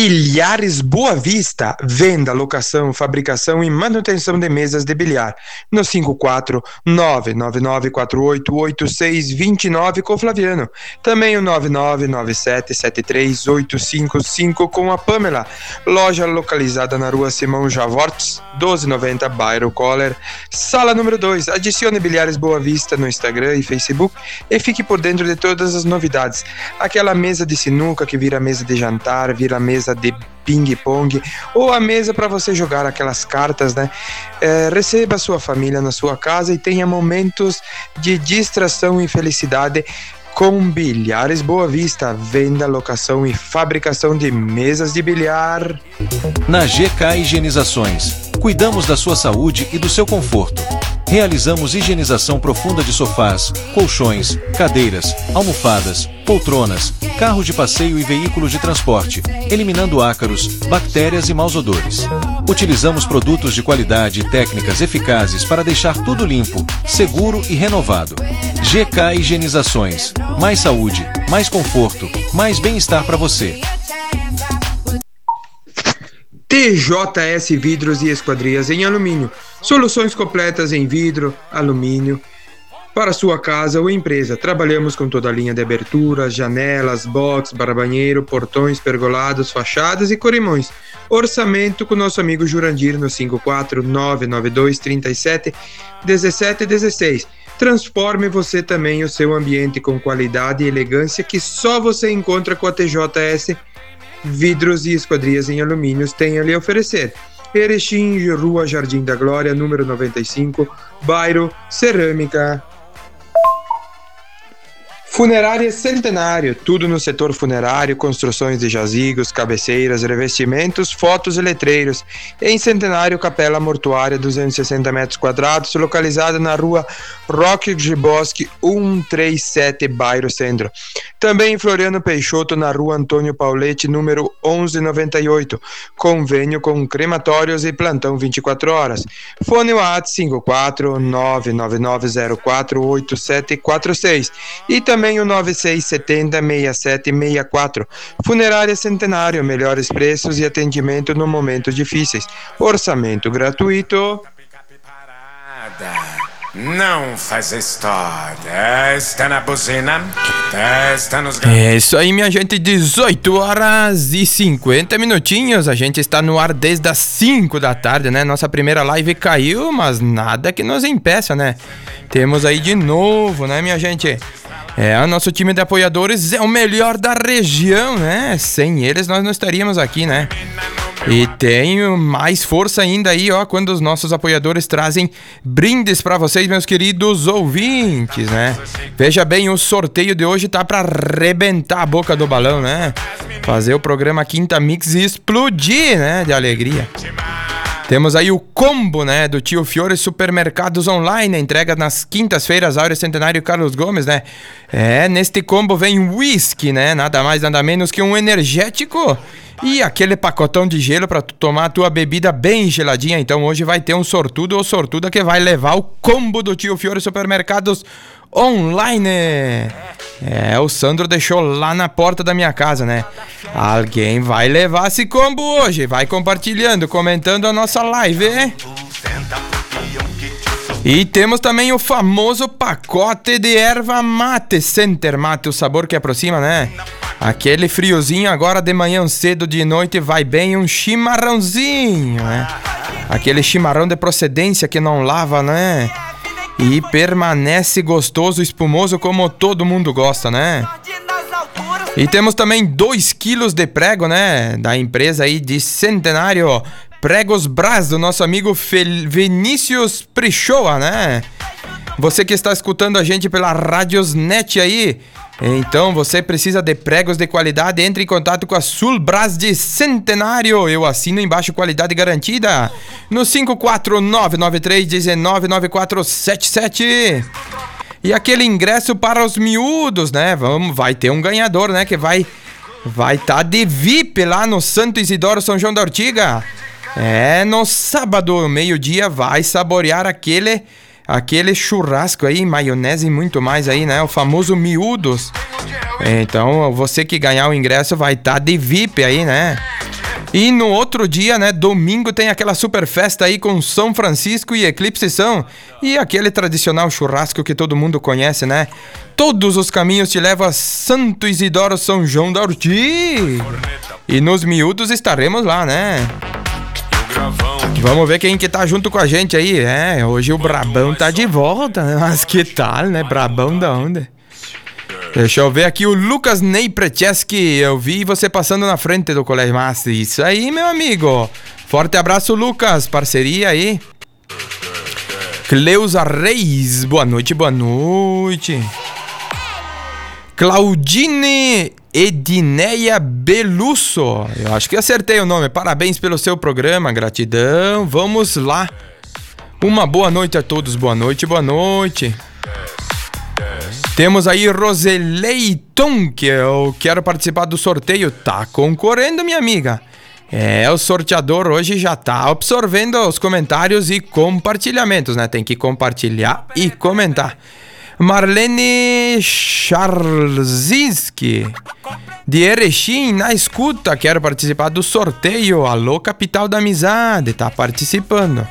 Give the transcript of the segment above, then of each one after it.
Bilhares Boa Vista, venda, locação, fabricação e manutenção de mesas de bilhar, no 54999488629 com Flaviano, também o 9997738555 com a Pamela, loja localizada na rua Simão Javortes, 1290 Bairro Coller, sala número 2, adicione Bilhares Boa Vista no Instagram e Facebook e fique por dentro de todas as novidades, aquela mesa de sinuca que vira mesa de jantar, vira mesa de ping-pong ou a mesa para você jogar aquelas cartas, né? Receba sua família na sua casa e tenha momentos de distração e felicidade com Bilhares Boa Vista, venda, locação e fabricação de mesas de bilhar. Na GK Higienizações, cuidamos da sua saúde e do seu conforto. Realizamos higienização profunda de sofás, colchões, cadeiras, almofadas, poltronas, carros de passeio e veículos de transporte, eliminando ácaros, bactérias e maus odores. Utilizamos produtos de qualidade e técnicas eficazes para deixar tudo limpo, seguro e renovado. GK Higienizações. Mais saúde, mais conforto, mais bem-estar para você. TJS Vidros e Esquadrias em Alumínio. Soluções completas em vidro, alumínio, para sua casa ou empresa. Trabalhamos com toda a linha de aberturas, janelas, box, barra-banheiro, portões, pergolados, fachadas e corrimões. Orçamento com nosso amigo Jurandir no 54992371716. Transforme você também o seu ambiente com qualidade e elegância que só você encontra com a TJS Vidros e Esquadrias em Alumínios tem a lhe oferecer. Erechim, Rua Jardim da Glória, número 95, bairro Cerâmica. Funerária Centenário, tudo no setor funerário, construções de jazigos, cabeceiras, revestimentos, fotos e letreiros. Em Centenário, Capela Mortuária, 260 metros quadrados, localizada na rua Roque de Bosque, 137, bairro Centro. Também em Floriano Peixoto, na rua Antônio Pauletti, número 1198. Convênio com crematórios e plantão 24 horas. Fone WhatsApp 54999048746 e também o 96706764. Funerária Centenário, melhores preços e atendimento no momentos difíceis. Orçamento gratuito. Não faz história, está na buzina, está nos... É isso aí, minha gente, 18 horas e 50 minutinhos, a gente está no ar desde as 5 da tarde, né? Nossa primeira live caiu, mas nada que nos impeça, né? Temos aí de novo, né, minha gente? O nosso time de apoiadores é o melhor da região, né? Sem eles nós não estaríamos aqui, né? E tenho mais força ainda aí, ó, quando os nossos apoiadores trazem brindes pra vocês, meus queridos ouvintes, né? Veja bem, o sorteio de hoje tá pra arrebentar a boca do balão, né? Fazer o programa Quinta Mix e explodir, né? De alegria. Temos aí o combo, né, do Tio Fiore Supermercados Online, entrega nas quintas-feiras, Áureo Centenário e Carlos Gomes, né? Neste combo vem whisky, né? Nada mais, nada menos que um energético e aquele pacotão de gelo pra tu tomar a tua bebida bem geladinha. Então hoje vai ter um sortudo ou sortuda que vai levar o combo do Tio Fiore Supermercados Online. O Sandro deixou lá na porta da minha casa, né? Alguém vai levar esse combo hoje. Vai compartilhando, comentando a nossa live, E temos também o famoso pacote de erva mate, Center Mate, o sabor que aproxima, né? Aquele friozinho agora de manhã cedo, de noite, vai bem um chimarrãozinho, né? Aquele chimarrão de procedência que não lava, né? E permanece gostoso, espumoso, como todo mundo gosta, né? E temos também 2 quilos de prego, né? Da empresa aí de Centenário, Pregos Brás, do nosso amigo Vinícius Prichoa, né? Você que está escutando a gente pela Radiosnet aí, então você precisa de pregos de qualidade, entre em contato com a Sul Brás de Centenário. Eu assino embaixo, qualidade garantida, no 54993199477. E aquele ingresso para os miúdos, né? Vai ter um ganhador, né? Que vai tá de VIP lá no Santo Isidoro, São João da Ortiga. No sábado, meio-dia, vai saborear aquele churrasco aí, maionese e muito mais aí, né? O famoso miúdos. Então, você que ganhar o ingresso vai estar de VIP aí, né? E no outro dia, né, domingo, tem aquela super festa aí com São Francisco e Eclipse São. E aquele tradicional churrasco que todo mundo conhece, né? Todos os caminhos te levam a Santo Isidoro, São João da Orti. E nos miúdos estaremos lá, né? Vamos ver quem que tá junto com a gente aí. Hoje o Brabão tá de volta, né? Mas que tal, né? Brabão da onde? Deixa eu ver aqui o Lucas Ney Precheski. Eu vi você passando na frente do Colégio Master. Isso aí, meu amigo. Forte abraço, Lucas. Parceria aí. Cleusa Reis. Boa noite, boa noite. Claudine Edineia Belusso. Eu acho que acertei o nome. Parabéns pelo seu programa. Gratidão. Vamos lá. Uma boa noite a todos. Boa noite, boa noite. Temos aí Roseleiton, que eu quero participar do sorteio. Tá concorrendo, minha amiga. O sorteador hoje já tá absorvendo os comentários e compartilhamentos, né? Tem que compartilhar e comentar. Marlene Charzinski, de Erechim, na escuta. Quero participar do sorteio. Alô, Capital da Amizade, tá participando.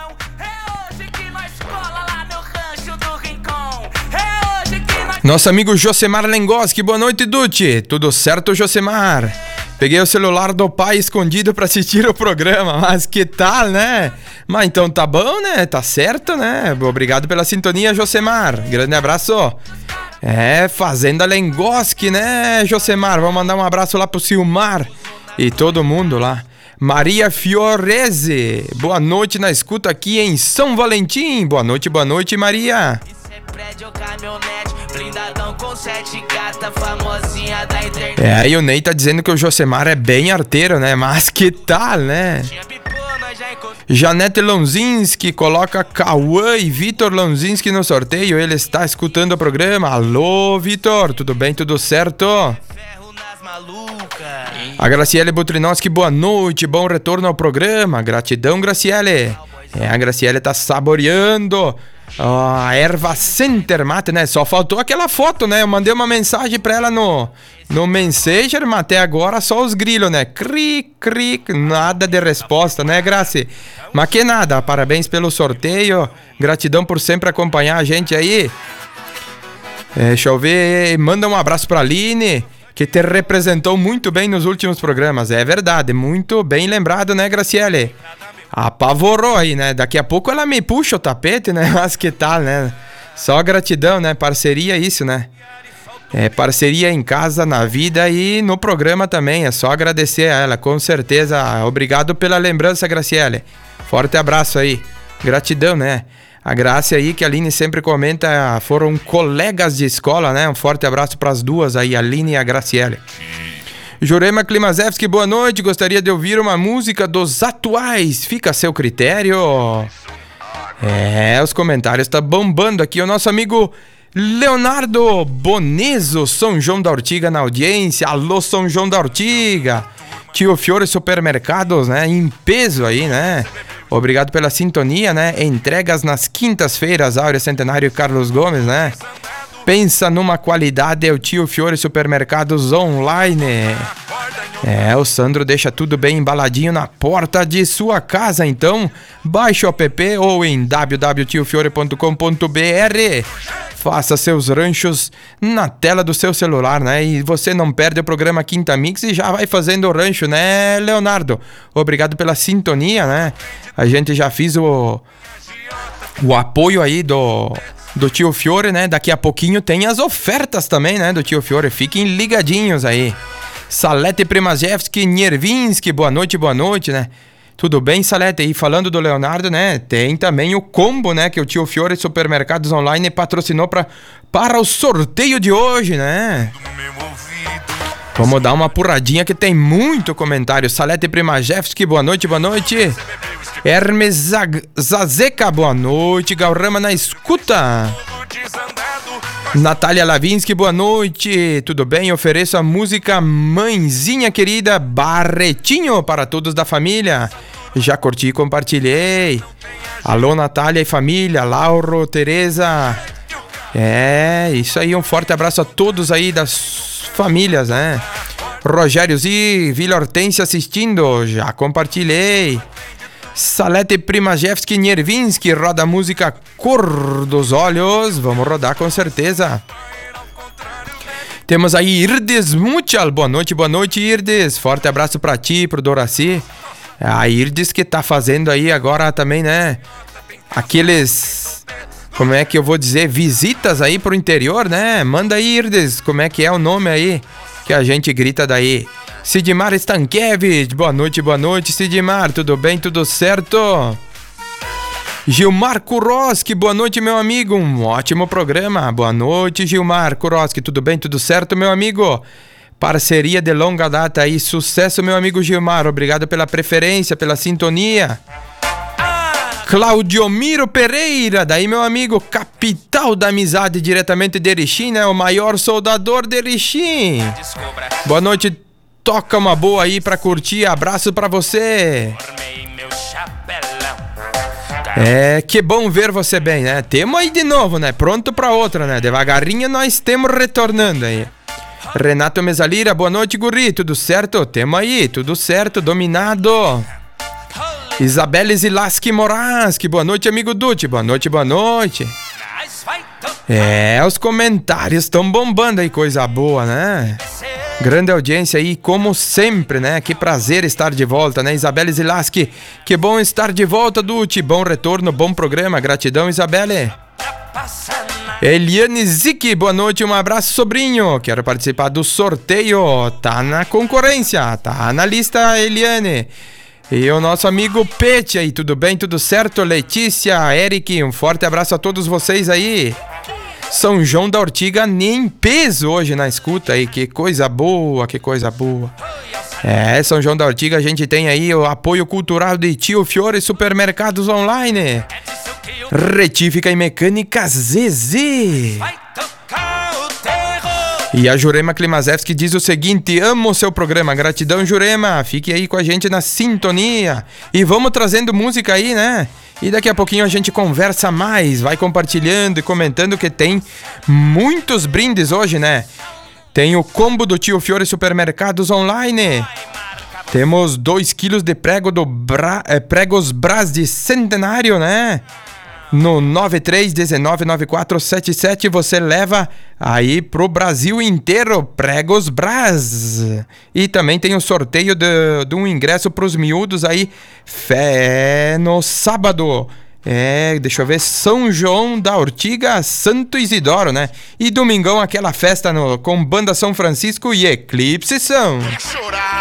Nosso amigo Josemar Lengoski, boa noite, Dutti. Tudo certo, Josemar? Peguei o celular do pai escondido pra assistir o programa, mas que tal, né? Mas então tá bom, né? Tá certo, né? Obrigado pela sintonia, Josemar. Grande abraço. Fazenda Lengoski, né, Josemar? Vamos mandar um abraço lá pro Silmar e todo mundo lá. Maria Fiorese, boa noite na escuta aqui em São Valentim. Boa noite, Maria. Aí o Ney tá dizendo que o Josemar é bem arteiro, né? Mas que tal, né? Janete Lonzinski coloca Cauã e Vitor Lonzinski no sorteio. Ele está escutando o programa. Alô, Vitor, tudo bem? Tudo certo? A Graciele Butrinoski, boa noite, bom retorno ao programa. Gratidão, Graciele. A Graciele tá saboreando a erva Center Mate, né? Só faltou aquela foto, né? Eu mandei uma mensagem pra ela no Messenger, mas até agora só os grilos, né? Cri, nada de resposta, né, Graci? Mas que nada, parabéns pelo sorteio. Gratidão por sempre acompanhar a gente aí. Deixa eu ver, manda um abraço pra Aline, que te representou muito bem nos últimos programas. É verdade, muito bem lembrado, né, Graciele? Apavorou aí, né? Daqui a pouco ela me puxa o tapete, né? Mas que tal, né? Só gratidão, né? Parceria é isso, né? Parceria em casa, na vida e no programa também. É só agradecer a ela, com certeza. Obrigado pela lembrança, Graciele. Forte abraço aí. Gratidão, né? A Graça aí, que a Aline sempre comenta, foram colegas de escola, né? Um forte abraço para as duas aí, a Aline e a Graciele. Jurema Klimazewski, boa noite. Gostaria de ouvir uma música dos atuais. Fica a seu critério. Os comentários tá bombando aqui. O nosso amigo Leonardo Bonezo, São João da Ortiga na audiência. Alô, São João da Ortiga. Tio Fiore Supermercados, né? Em peso aí, né? Obrigado pela sintonia, né? Entregas nas quintas-feiras, Áurea Centenário e Carlos Gomes, né? Pensa numa qualidade, é o Tio Fiore Supermercados Online. O Sandro deixa tudo bem embaladinho na porta de sua casa, então baixe o app ou em www.tiofiore.com.br. Faça seus ranchos na tela do seu celular, né? E você não perde o programa Quinta Mix e já vai fazendo o rancho, né, Leonardo? Obrigado pela sintonia, né? A gente já fez o apoio aí do Tio Fiore, né? Daqui a pouquinho tem as ofertas também, né? Do Tio Fiore. Fiquem ligadinhos aí. Salete Primazewski, Niervinski, boa noite, né? Tudo bem, Salete? E falando do Leonardo, né? Tem também o combo, né? Que o Tio Fiore Supermercados Online patrocinou para o sorteio de hoje, né? Vamos dar uma apurradinha que tem muito comentário. Salete Primazewski, boa noite. Hermes Zazeca, boa noite. Galrama na escuta. Natália Lavinsky, boa noite. Tudo bem? Ofereço a música Mãezinha Querida Barretinho para todos da família. Já curti e compartilhei. Alô, Natália e família. Lauro, Tereza. Isso aí, um forte abraço a todos aí das famílias, né? Rogério Z, Vila Hortência assistindo, já compartilhei. Salete Primajewski Nierwinski, roda a música Cor dos Olhos, vamos rodar com certeza. Temos aí Irdes Muchal, boa noite Irdes, forte abraço pra ti, pro Doraci. A Irdes que tá fazendo aí agora também, né, aqueles, como é que eu vou dizer, visitas aí pro interior, né, manda aí Irdes, como é que é o nome aí, que a gente grita daí. Sidmar Stankiewicz, boa noite Sidmar, tudo bem, tudo certo? Gilmar Kuroski, boa noite meu amigo, um ótimo programa, boa noite Gilmar Kuroski, tudo bem, tudo certo meu amigo? Parceria de longa data aí, sucesso meu amigo Gilmar, obrigado pela preferência, pela sintonia. Claudio Miro Pereira, daí meu amigo, capital da amizade diretamente de Erechim, né, o maior soldador de Erechim. Boa noite, toca uma boa aí pra curtir, abraço pra você. É, que bom ver você bem, né? Temos aí de novo, né? Pronto pra outra, né? Devagarinho nós temos retornando aí. Renato Mesalira, boa noite, guri. Tudo certo? Temos aí, tudo certo, dominado. Isabelle Zilaski Moraski, boa noite, amigo Dutti. Boa noite. É, os comentários estão bombando aí, coisa boa, né? Grande audiência aí, como sempre, né? Que prazer estar de volta, né? Isabelle Zilaski, que bom estar de volta, Dutti. Bom retorno, bom programa. Gratidão, Isabelle. Eliane Zic, boa noite, um abraço, sobrinho. Quero participar do sorteio. Tá na concorrência, tá na lista, Eliane. E o nosso amigo Pete aí, tudo bem, tudo certo? Letícia, Eric, um forte abraço a todos vocês aí. São João da Ortiga nem peso hoje na escuta aí, que coisa boa. É, São João da Ortiga, a gente tem aí o apoio cultural de Tio Fiore Supermercados Online. Retífica e Mecânica ZZ. E a Jurema Klimaszewski diz o seguinte: amo o seu programa, gratidão Jurema, fique aí com a gente na sintonia. E vamos trazendo música aí, né? E daqui a pouquinho a gente conversa mais, vai compartilhando e comentando que tem muitos brindes hoje, né? Tem o combo do Tio Fiore Supermercados Online. Temos 2 quilos de prego do Pregos Brás de Centenário, né? No 93199477 você leva aí pro Brasil inteiro Pregos Brás. E também tem o sorteio de um ingresso pros miúdos aí no sábado. Deixa eu ver, São João da Ortiga, Santo Isidoro, né? E domingão aquela festa com Banda São Francisco e Eclipse São.